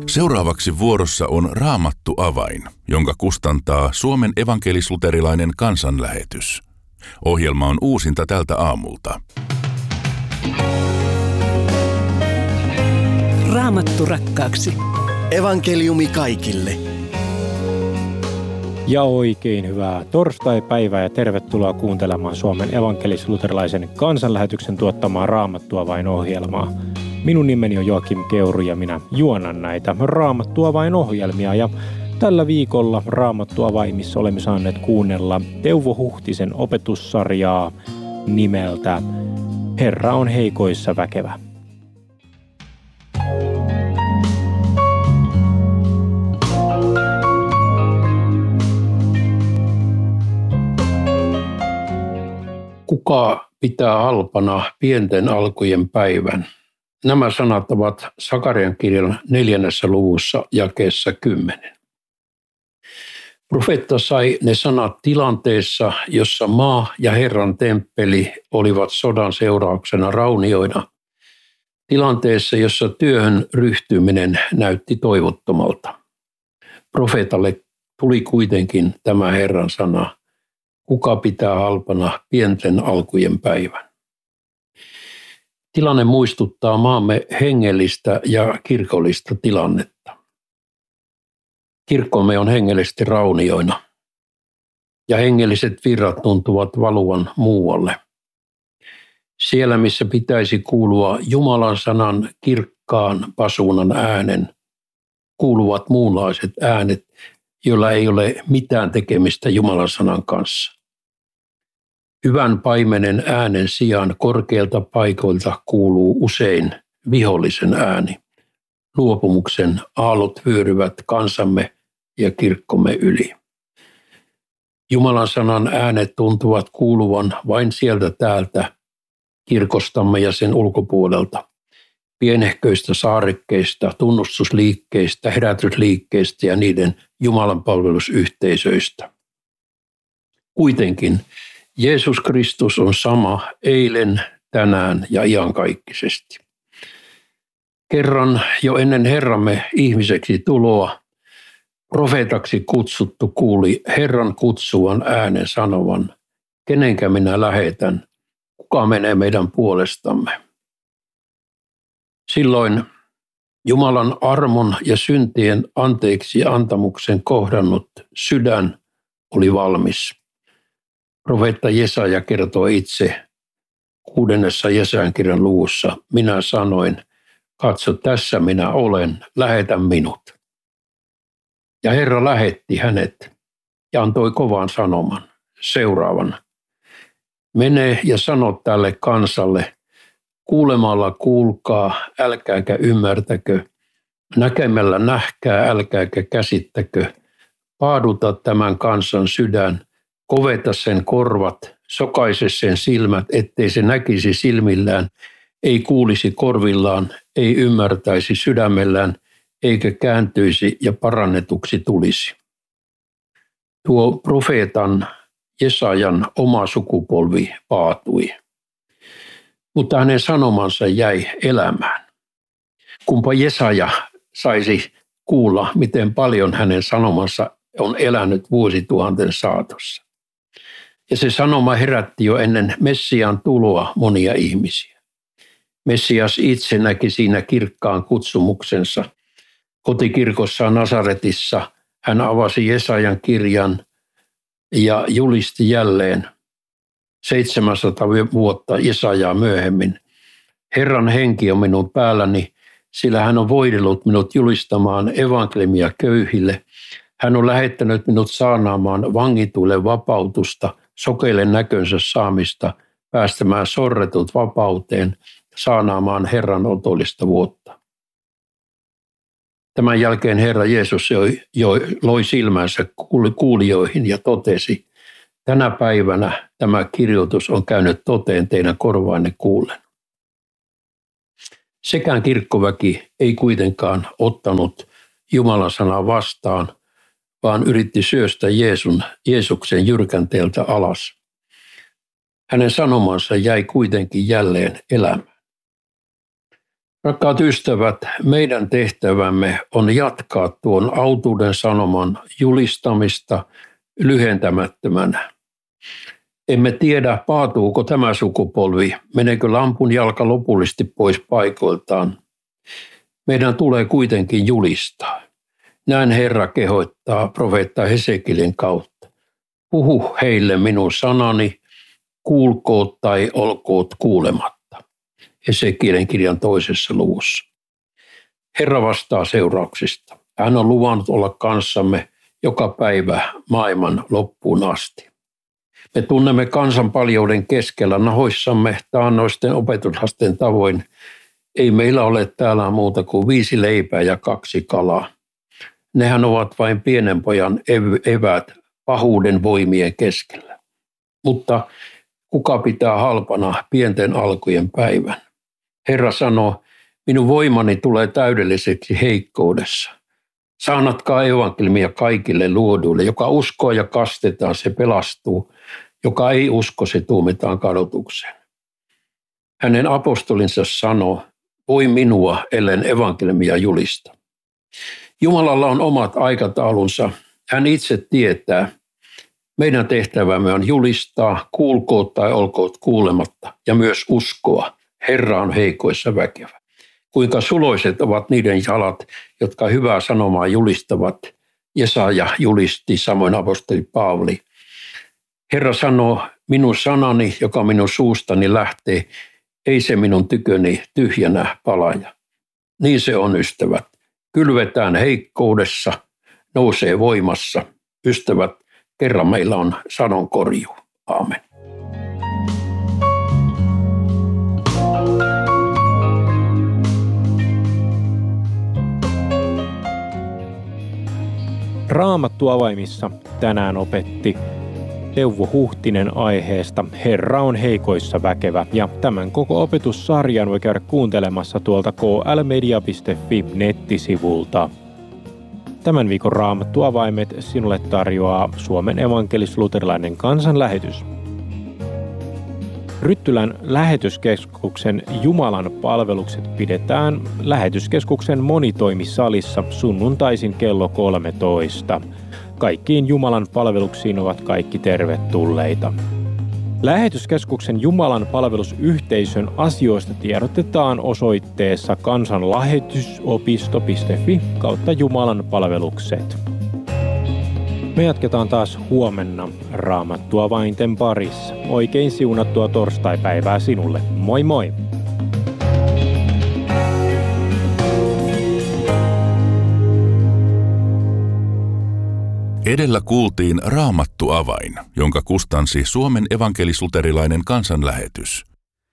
Seuraavaksi vuorossa on Raamattu-avain, jonka kustantaa Suomen evankelis-luterilainen kansanlähetys. Ohjelma on uusinta tältä aamulta. Raamattu rakkaaksi. Evankeliumi kaikille. Ja oikein hyvää torstai-päivää ja tervetuloa kuuntelemaan Suomen evankelis-luterilaisen kansanlähetyksen tuottamaa Raamattu-avain-ohjelmaa. Minun nimeni on Joakim Keuru ja minä juonan näitä Raamattu-avain-ohjelmia. Ja tällä viikolla Raamattu-avaimissa olemme saaneet kuunnella Teuvo Huhtisen opetussarjaa nimeltä Herra on heikoissa väkevä. Kuka pitää halpana pienten alkujen päivän? Nämä sanat ovat Sakarian kirjan 4. luvussa jakeessa 10. Profeetta sai ne sanat tilanteessa, jossa maa ja Herran temppeli olivat sodan seurauksena raunioina. Tilanteessa, jossa työhön ryhtyminen näytti toivottomalta. Profeetalle tuli kuitenkin tämä Herran sana. Kuka pitää halpana pienten alkujen päivän? Tilanne muistuttaa maamme hengellistä ja kirkollista tilannetta. Kirkkomme on hengellisesti raunioina ja hengelliset virrat tuntuvat valuvan muualle. Siellä, missä pitäisi kuulua Jumalan sanan kirkkaan pasuunan äänen, kuuluvat muunlaiset äänet, joilla ei ole mitään tekemistä Jumalan sanan kanssa. Hyvän paimenen äänen sijaan korkeilta paikoilta kuuluu usein vihollisen ääni. Luopumuksen aallot vyöryvät kansamme ja kirkkomme yli. Jumalan sanan äänet tuntuvat kuuluvan vain sieltä täältä, kirkostamme ja sen ulkopuolelta. Pienehköistä saarekkeista, tunnustusliikkeistä, herätysliikkeistä ja niiden Jumalan palvelusyhteisöistä. Kuitenkin Jeesus Kristus on sama eilen, tänään ja iankaikkisesti. Kerran jo ennen Herramme ihmiseksi tuloa, profeetaksi kutsuttu kuuli Herran kutsuvan äänen sanovan, kenenkä minä lähetän, kuka menee meidän puolestamme. Silloin Jumalan armon ja syntien anteeksi antamuksen kohdannut sydän oli valmis. Profeetta Jesaja kertoo itse 6. Jesajan kirjan luvussa, minä sanoin, katso tässä minä olen, lähetä minut. Ja Herra lähetti hänet ja antoi kovan sanoman, seuraavan. Mene ja sano tälle kansalle, kuulemalla kuulkaa, älkääkä ymmärtäkö, näkemällä nähkää, älkääkä käsittäkö, paaduta tämän kansan sydän, koveta sen korvat, sokaise sen silmät, ettei se näkisi silmillään, ei kuulisi korvillaan, ei ymmärtäisi sydämellään, eikä kääntyisi ja parannetuksi tulisi. Tuo profeetan Jesajan oma sukupolvi paatui, mutta hänen sanomansa jäi elämään. Kumpa Jesaja saisi kuulla, miten paljon hänen sanomansa on elänyt vuosituhanten saatossa. Ja se sanoma herätti jo ennen Messiaan tuloa monia ihmisiä. Messias itse näki siinä kirkkaan kutsumuksensa. Kotikirkossaan Nasaretissa hän avasi Jesajan kirjan ja julisti jälleen 700 vuotta Jesajaa myöhemmin. Herran henki on minun päälläni, sillä hän on voidellut minut julistamaan evankeliumia köyhille. Hän on lähettänyt minut saarnaamaan vangituille vapautusta, sokeille näkönsä saamista, päästämään sorretut vapauteen, saarnaamaan Herran otollista vuotta. Tämän jälkeen Herra Jeesus loi silmänsä kuulijoihin ja totesi, tänä päivänä tämä kirjoitus on käynyt toteen teidän korvaanne kuullen. Sekään kirkkoväki ei kuitenkaan ottanut Jumalan sanaa vastaan, vaan yritti syöstä Jeesuksen jyrkänteeltä alas. Hänen sanomansa jäi kuitenkin jälleen elämään. Rakkaat ystävät, meidän tehtävämme on jatkaa tuon autuuden sanoman julistamista lyhentämättömänä. Emme tiedä, paatuuko tämä sukupolvi, meneekö lampun jalka lopullisesti pois paikoiltaan. Meidän tulee kuitenkin julistaa. Näin Herra kehottaa profeetta Hesekielin kautta. Puhu heille minun sanani, kuulkoot tai olkoot kuulematta. Hesekielin kirjan 2. luvussa. Herra vastaa seurauksista. Hän on luvannut olla kanssamme joka päivä maailman loppuun asti. Me tunnemme kansan paljouden keskellä nahoissamme taannoisten opetuslasten tavoin. Ei meillä ole täällä muuta kuin 5 leipää ja 2 kalaa. Nehän ovat vain pienen pojan eväät pahuuden voimien keskellä. Mutta kuka pitää halpana pienten alkujen päivän? Herra sanoo, minun voimani tulee täydelliseksi heikkoudessa. Saanatkaa evankeliumia kaikille luoduille. Joka uskoo ja kastetaan, se pelastuu. Joka ei usko, se tuomitaan kadotukseen. Hänen apostolinsa sanoo, voi minua, ellen evankeliumia julista. Jumalalla on omat aikataulunsa. Hän itse tietää. Meidän tehtävämme on julistaa, kuulkoot tai olkoot kuulematta, ja myös uskoa. Herra on heikoissa väkevä. Kuinka suloiset ovat niiden jalat, jotka hyvää sanomaa julistavat. Jesaja julisti, samoin apostoli Paavali. Herra sanoo, minun sanani, joka minun suustani lähtee, ei se minun tyköni tyhjänä palaja. Niin se on, ystävät. Kylvetään heikkoudessa, nousee voimassa. Ystävät, kerran meillä on sanonkorju. Aamen. Raamattu avaimissa tänään opetti Teuvo Huhtinen aiheesta Herra on heikoissa väkevä, ja tämän koko opetussarjan voi käydä kuuntelemassa tuolta klmedia.fi nettisivulta. Tämän viikon Raamattu avaimet sinulle tarjoaa Suomen evankelis-luterilainen kansanlähetys. Ryttylän lähetyskeskuksen Jumalan palvelukset pidetään lähetyskeskuksen monitoimisalissa sunnuntaisin kello 13. Kaikkiin Jumalan palveluksiin ovat kaikki tervetulleita. Lähetyskeskuksen Jumalan palvelusyhteisön asioista tiedotetaan osoitteessa kansanlähetysopisto.fi/Jumalan palvelukset. Me jatketaan taas huomenna Raamattu avainten parissa. Oikein siunattua torstaipäivää sinulle. Moi moi! Edellä kuultiin Raamattu avain, jonka kustansi Suomen evankelis-luterilainen kansanlähetys.